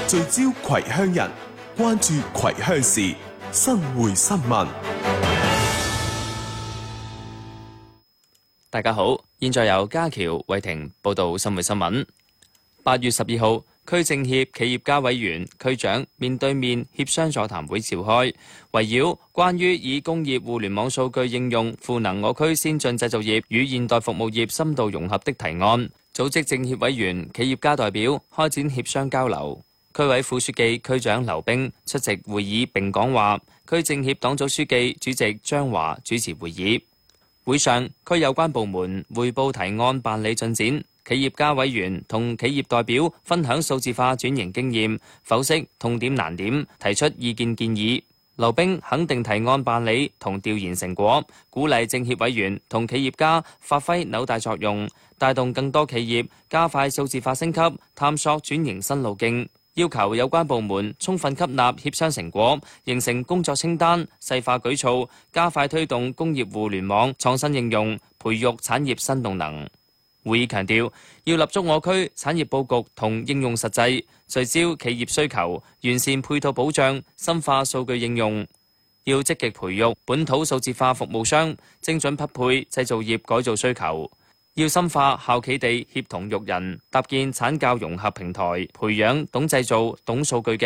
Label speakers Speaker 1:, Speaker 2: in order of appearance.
Speaker 1: 聚焦葵鄉人，關注葵鄉事，新會新聞。
Speaker 2: 大家好，現在由家喬、慧婷報道新會新聞。8月12號，區政協企業家委員、區長面對面協商座談會召開，圍繞關於以工業互聯網數據應用賦能我區先進製造業與現代服務業深度融合的提案，組織政協委員、企業家代表開展協商交流。區委副書記、區長劉冰出席會議並講話，區政協黨組書記、主席張華主持會議。會上，區有關部門匯報提案辦理進展，企業家委員同企業代表分享數字化轉型經驗，剖析痛點難點，提出意見建議。劉冰肯定提案辦理同調研成果，鼓勵政協委員同企業家發揮紐帶作用，帶動更多企業加快數字化升級，探索轉型新路徑。要求有關部門充分吸納協商成果，形成工作清單，細化舉措，加快推動工業互聯網創新應用，培育產業新動能。會議強調，要立足我區產業佈局同應用實際，聚焦企業需求，完善配套保障，深化數據應用。要積極培育本土數字化服務商，精準匹配製造業改造需求。要深化校企地協同育人，搭建產教融合平台，培養懂製造、懂數據嘅